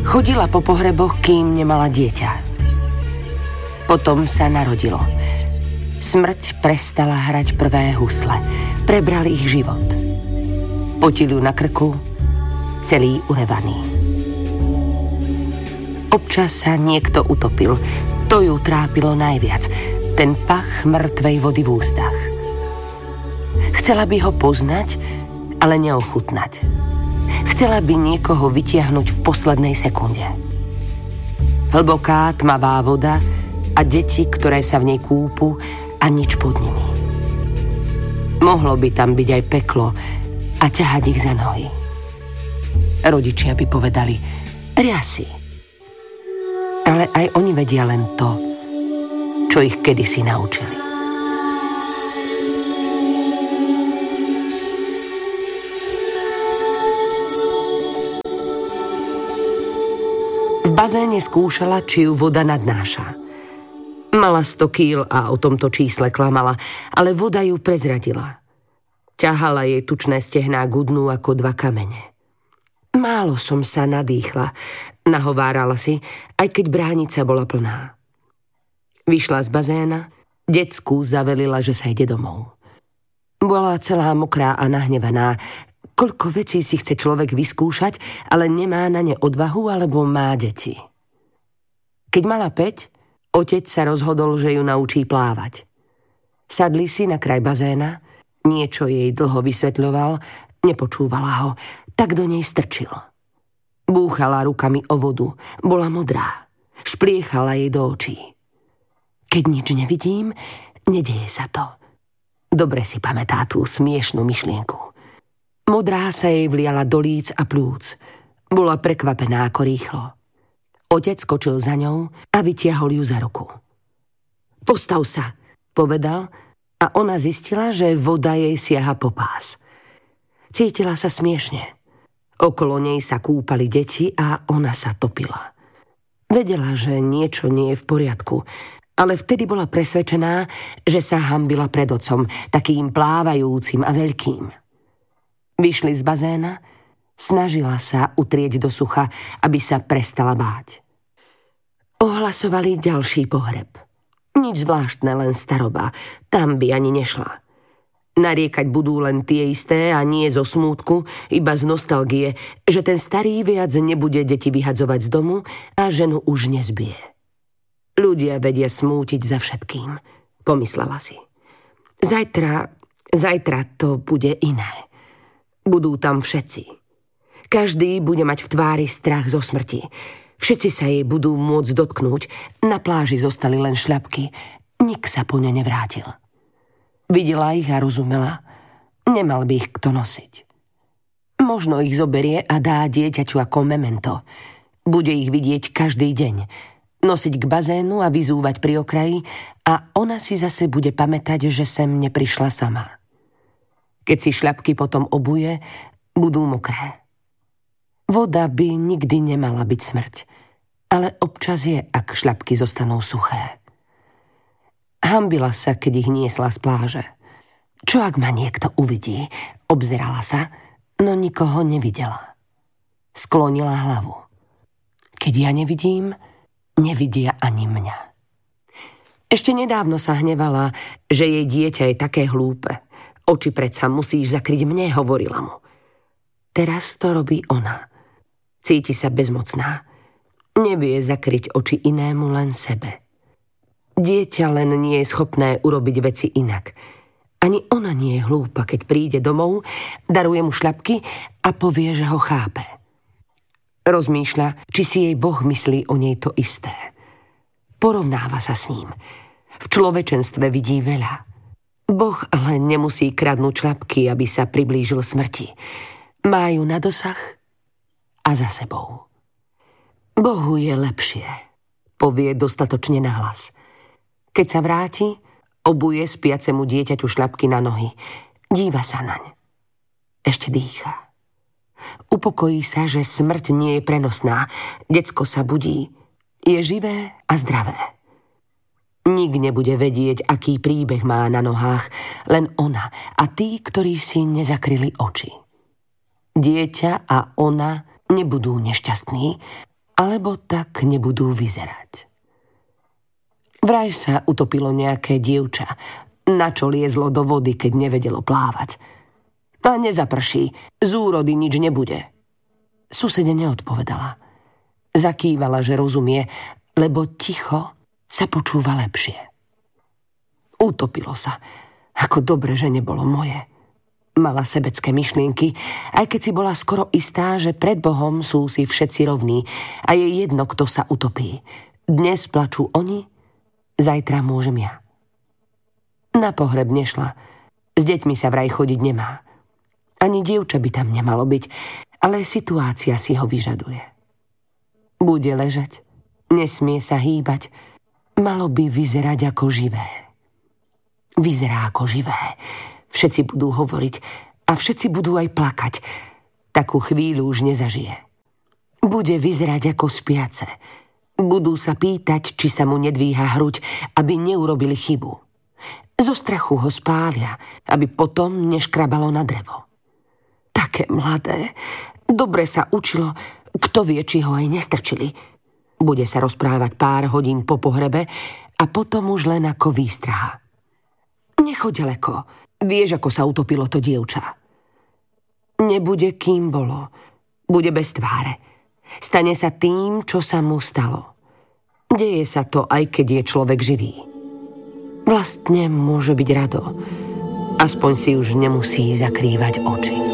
Chodila po pohreboch, kým nemala dieťa. Potom sa narodilo. Smrť prestala hrať prvé husle. Prebral ich život. Potil ju na krku, celý urevaný. Občas sa niekto utopil. To ju trápilo najviac. Ten pach mŕtvej vody v ústach. Chcela by ho poznať, ale neochutnať. Chcela by niekoho vytiahnuť v poslednej sekunde. Hlboká, tmavá voda a deti, ktoré sa v nej kúpu a nič pod nimi. Mohlo by tam byť aj peklo a ťahať ich za nohy. Rodičia by povedali riasy. Ale aj oni vedia len to, čo ich kedysi naučili. V bazéne skúšala, či ju voda nadnáša. Mala 100 kýl a o tomto čísle klamala, ale voda ju prezradila. Ťahala jej tučné stehná k dnu ako 2 kamene. Málo som sa nadýchla, nahovárala si, aj keď bránica bola plná. Vyšla z bazéna, decku zavelila, že sa ide domov. Bola celá mokrá a nahnevaná. Koľko vecí si chce človek vyskúšať, ale nemá na ne odvahu alebo má deti. Keď mala 5, otec sa rozhodol, že ju naučí plávať. Sadli si na kraj bazéna, niečo jej dlho vysvetľoval, nepočúvala ho, tak do nej strčil. Búchala rukami o vodu, bola modrá, špliechala jej do očí. Keď nič nevidím, nedeje sa to. Dobre si pamätá tú smiešnú myšlienku. Modrá sa jej vliala do líc a plúc. Bola prekvapená, ako rýchlo. Otec skočil za ňou a vytiahol ju za ruku. Postav sa, povedal, a ona zistila, že voda jej siaha po pás. Cítila sa smiešne. Okolo nej sa kúpali deti a ona sa topila. Vedela, že niečo nie je v poriadku, ale vtedy bola presvedčená, že sa hanbila pred otcom, takým plávajúcim a veľkým. Vyšli z bazéna, snažila sa utrieť do sucha, aby sa prestala báť. Ohlasovali ďalší pohreb. Nič zvláštne, len staroba. Tam by ani nešla. Nariekať budú len tie isté a nie zo smútku, iba z nostalgie, že ten starý viac nebude deti vyhadzovať z domu a ženu už nezbije. Ľudia vedia smútiť za všetkým, pomyslela si. Zajtra to bude iné. Budú tam všetci. Každý bude mať v tvári strach zo smrti. Všetci sa jej budú môcť dotknúť. Na pláži zostali len šľapky. Nik sa po ne nevrátil. Videla ich a rozumela. Nemal by ich kto nosiť. Možno ich zoberie a dá dieťaťu ako memento. Bude ich vidieť každý deň. Nosiť k bazénu a vyzúvať pri okraji a ona si zase bude pamätať, že sem neprišla sama. Keď si šľapky potom obuje, budú mokré. Voda by nikdy nemala byť smrť, ale občas je, ak šľapky zostanú suché. Hanbila sa, keď ich niesla z pláže. Čo ak ma niekto uvidí? Obzerala sa, no nikoho nevidela. Sklonila hlavu. Keď ja nevidím, nevidia ani mňa. Ešte nedávno sa hnevala, že jej dieťa je také hlúpe. Oči predsa musíš zakryť mne, hovorila mu. Teraz to robí ona. Cíti sa bezmocná. Nevie zakryť oči inému, len sebe. Dieťa len nie je schopné urobiť veci inak. Ani ona nie je hlúpa, keď príde domov, daruje mu šľapky a povie, že ho chápe. Rozmýšľa, či si jej Boh myslí o nej to isté. Porovnáva sa s ním. V človečenstve vidí veľa. Boh ale nemusí kradnúť šľapky, aby sa priblížil smrti. Má ju na dosah a za sebou. Bohu je lepšie, povie dostatočne nahlas. Keď sa vráti, obuje spiacemu dieťaťu šľapky na nohy. Díva sa naň. Ešte dýcha. Upokojí sa, že smrť nie je prenosná. Decko sa budí. Je živé a zdravé. Nik nebude vedieť, aký príbeh má na nohách, len ona a tí, ktorí si nezakryli oči. Dieťa a ona nebudú nešťastní, alebo tak nebudú vyzerať. Vraj sa utopilo nejaké dievča, na čo liezlo do vody, keď nevedelo plávať. A nezaprší, z úrody nič nebude. Susede neodpovedala. Zakývala, že rozumie, lebo ticho sa počúva lepšie. Utopilo sa, ako dobre, že nebolo moje. Mala sebecké myšlienky, aj keď si bola skoro istá, že pred Bohom sú si všetci rovní a je jedno, kto sa utopí. Dnes plačú oni, zajtra môžem ja. Na pohreb nešla. S deťmi sa vraj chodiť nemá. Ani dievča by tam nemalo byť, ale situácia si ho vyžaduje. Bude ležať, nesmie sa hýbať, malo by vyzerať ako živé. Vyzerá ako živé. Všetci budú hovoriť a všetci budú aj plakať. Takú chvíľu už nezažije. Bude vyzerať ako spiace. Budú sa pýtať, či sa mu nedvíha hruď, aby neurobili chybu. Zo strachu ho spália, aby potom neškrabalo na drevo. Také mladé. Dobre sa učilo, kto vie, či ho aj nestrčili. Bude sa rozprávať pár hodín po pohrebe a potom už len ako výstraha. Nechoď ďaleko. Vieš, ako sa utopilo to dievča. Nebude, kým bolo. Bude bez tváre. Stane sa tým, čo sa mu stalo. Deje sa to, aj keď je človek živý. Vlastne môže byť rado. Aspoň si už nemusí zakrývať oči.